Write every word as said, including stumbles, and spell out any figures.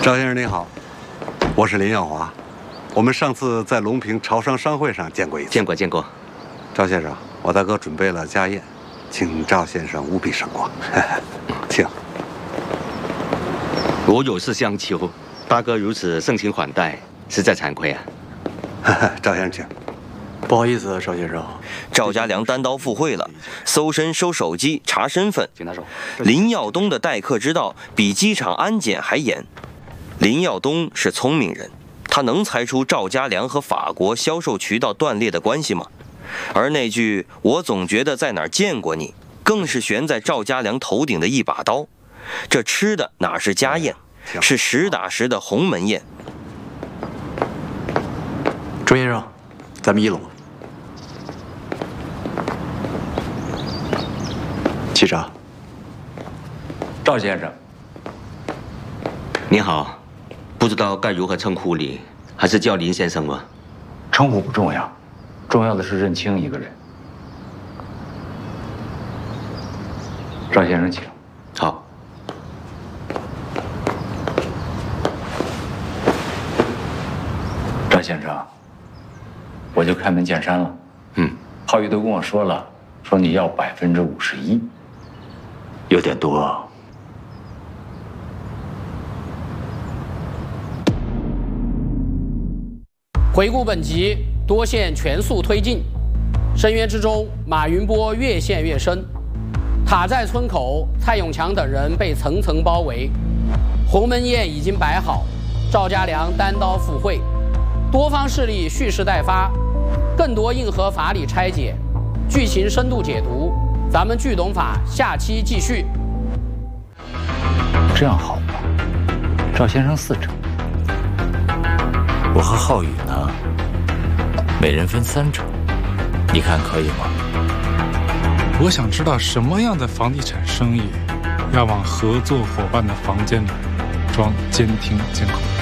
赵先生您好，我是林耀华，我们上次在隆平潮商商会上见过一次。 见过见过。 赵先生，我大哥准备了家宴，请赵先生务必赏光。请。 我有事相求，大哥如此盛情款待，实在惭愧啊。 赵先生，请。 不好意思，邵先生。 赵家良单刀赴会了，搜身、收手机、查身份。 请拿手。 林耀东的待客之道比机场安检还严。林耀东是聪明人，他能猜出赵家良和法国销售渠道断裂的关系吗？而那句“我总觉得在哪儿见过你”，更是悬在赵家良头顶的一把刀。这吃的哪是家宴，是实打实的鸿门宴。 周先生，咱们一楼。机长。 赵先生， 你好，不知道该如何称呼你，还是叫林先生吗？ 称呼不重要，重要的是认清一个人。赵先生，请。 好。 赵先生，我就开门见山了。 嗯， 浩宇都跟我说了，说你要百分之五十一，有点多。 回顾本集，多线全速推进，深渊之中，马云波越陷越深。塔在村口，蔡永强等人被层层包围，鸿门宴已经摆好，赵家良单刀赴会，多方势力蓄势待发，更多硬核法理拆解，剧情深度解读。咱们剧懂法下期继续。 这样好吗？赵先生四成。我和浩宇呢，每人分三成，你看可以吗？ 我想知道什么样的房地产生意要往合作伙伴的房间里装监听监控。